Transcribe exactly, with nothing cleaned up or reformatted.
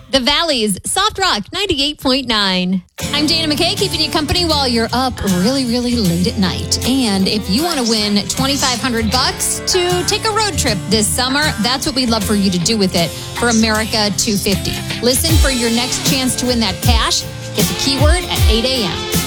The Valley's Soft Rock ninety-eight point nine. I'm Dana McKay, keeping you company while you're up really, really late at night. And if you want to win twenty-five hundred bucks to take a road trip this summer, that's what we'd love for you to do with it for America two fifty. Listen for your next chance to win that cash. Get the keyword at eight a.m.